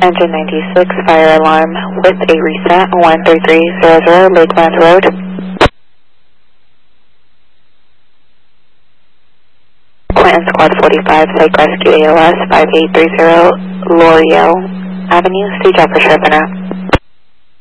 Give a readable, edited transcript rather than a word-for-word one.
Engine 96, fire alarm with a reset, 13300 Lakelands Road. Clinton Squad 45, Psych Rescue ALS 5830 L'Oreal Avenue, stage out for Sharpener.